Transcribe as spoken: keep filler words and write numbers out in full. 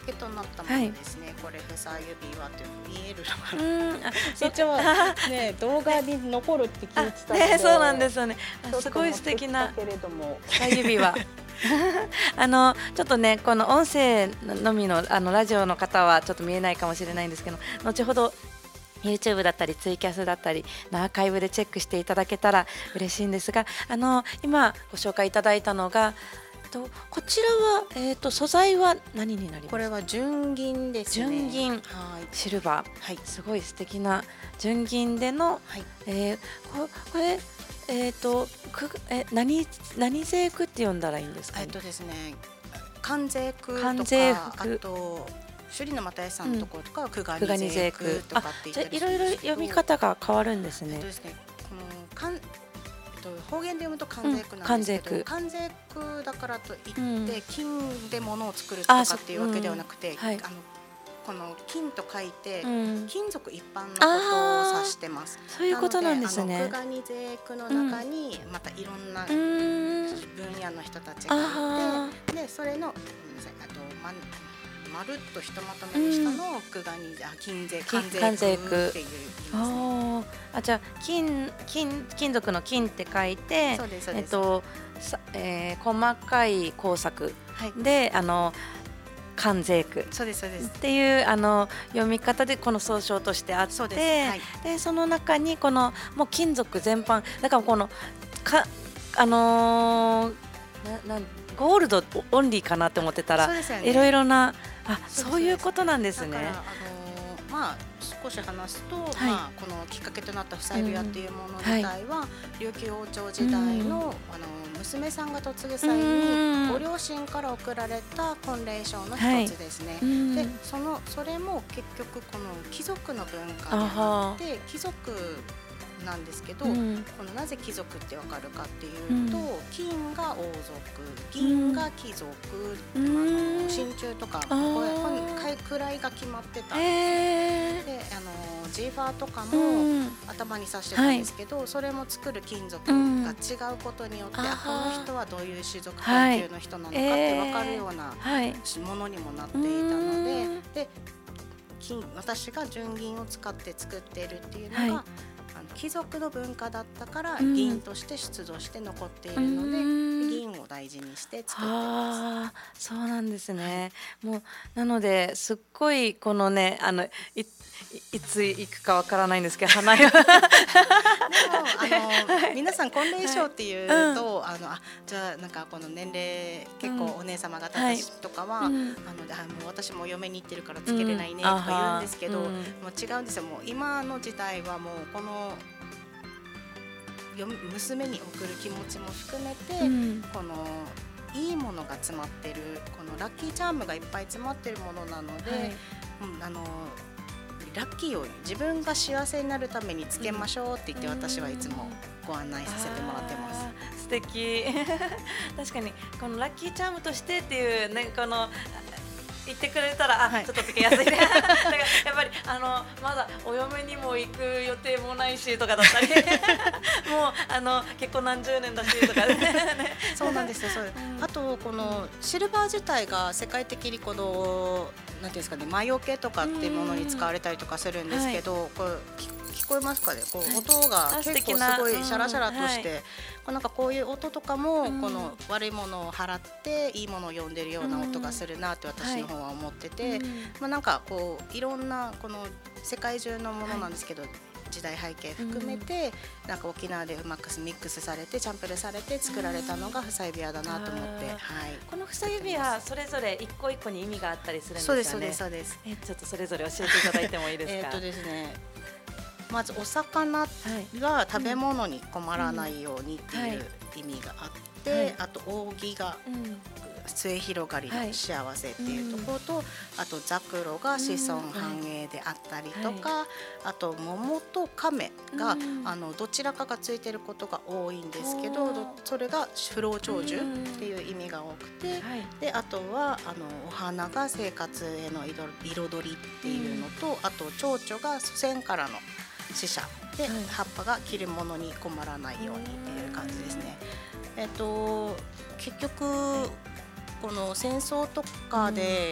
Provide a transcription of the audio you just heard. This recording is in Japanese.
けとなったもはいのですね、これふさ指輪って見えるのかうな。 ーん、あ、そ一応ね動画に残るって聞いてたので、 ね、そうなんですよね。あ、 ちょっとすごい素敵な持ってきたけれども、 さ指輪。あのちょっとね、この音声のみのあのラジオの方はちょっと見えないかもしれないんですけど、後ほど YouTube だったりツイキャスだったりのアーカイブでチェックしていただけたら嬉しいんですが、あの今ご紹介いただいたのが、とこちらは、えー、と素材は何になりますか？ これは純銀ですね。 純銀はい。 シルバー、 はい。 すごい素敵な純銀での、 はい。 えーここれえっ、とくえ何何税区って呼んだらいいんですかね。 えっとですね、関税区とか、 関税あ区、 と首里の又吉さんのところとかは九久我我税に税区、あ、 区とかって言っじゃあいたりすろいろ読るんですけど、 み方が変わるんですね。 えっとですね、この関えっと方言で読むと関税区なんですけど、 うん関税区だからといって、 うん金で物を作るとかあそっていうわけではなくて、 うんはいあのこの金と書いて、 うん金属一般のことを指してます。 そういうことなんですね。 なので、あの九我税区の中にまたいろんなうーん分野の人たちがあいて、でそれのごめんなさい、あとままるっとひとまとめにしたのを九我にあ金税関関税区税区っていう意味ですね。 ーあじゃあ金金金属の金って書いて、 そうですそうです。 えっとさえー細かい工作はい。 であの関税区そうですそうです。 っていうあの読み方でこの総称としてあってそうです。はい。 でその中にこのもう金属全般だからこのかあのーななんゴールドオンリーかなって思ってたらそうですよね。 いろいろなあそうですそういうことなんですね。 だからあのーまあ少し話すと、 はいまあこのきっかけとなったふさ指輪っていうもの自体は、琉球王朝時代の、 うんあの娘さんが嫁ぐ際うんにご両親から贈られた婚礼証のはい一つですね。 うんでそのそれも結局この貴族の文化であはあって貴族なんですけど、 うんこのなぜ貴族ってわかるかっていうと、 うん金が王族、銀が貴族、 うんあの真鍮とかあーこれこの位が決まってたんですよ。 へーであのジーファーとかうもん頭に刺してたんですけど、それも作る金属が違うことによって、 うんあこあーの人はどういう種族階級の人なのかって分かるようなはいものにもなっていたので、で金私が純銀を使って作っているっていうのが、 はいあの貴族の文化だったからうん銀として出土して残っているので、 うん銀を大事にして作ってます。 はあ、そうなんですね。もうなのですっごいこのねあのいいいつ行くかわからないんですけど花よでもあの皆さん婚礼証っていうと、あのあじゃあなんかこの年齢結構お姉様方たちとかは、 うんあのあもう私も嫁に行ってるからつけれないねとか言うんですけど、 うんあはもう違うんですよ。もう今の時代はもうこのよ娘に送る気持ちも含めて、 うんこのいいものが詰まってるこのラッキーチャームがいっぱい詰まってるものなので、 はいうんあのラッキーを自分が幸せになるためにつけましょうって言って、私はいつもご案内させてもらってます。 あー素敵確かにこのラッキーチャームとしてっていうねこの言ってくれたらあ、 はいちょっとつけやすいねだからやっぱりあのまだお嫁にも行く予定もないしとかだったりもうあの結婚何十年だしとかねそうなんですよ。そうあとこのシルバー自体が世界的にこのなんていうんですかね、魔除けとかっていうものに使われたりとかするんですけど、これ聞聞こえますかね。こう音があ素結構敵なすごいシャラシャラとしうんて、こうなんかこういう音とかもうんこの悪いものを払っていいものを呼んでるような音がするなって私の方は思ってて、まあなんかこういろんなこの世界中のものなんですけど。時代背景含めて、なんか沖縄でうまくミックスされてチャンプルされて作られたのがふさ指輪だなと思って、 あーはい、 この房指輪それぞれ一個一個に意味があったりするんですよね。 そうですそうですそうです。 えちょっとそれぞれ教えていただいてもいいですか。 えっとですね、まずお魚は食べ物に困らないようにっていう意味があって、 はいあと扇がうん末広がりの幸せっていうところと、あとザクロが子孫繁栄であったりとか、あと桃と亀が、 うんあのどちらかがついてることが多いんですけど、 おーどそれが不老長寿っていう意味が多くて、 はいであとはあのお花が生活への彩彩りっていうのと、あと蝶々が祖先からの死者で、 はい葉っぱが着るものに困らないようにっていう感じですね。えっと結局この戦争とかで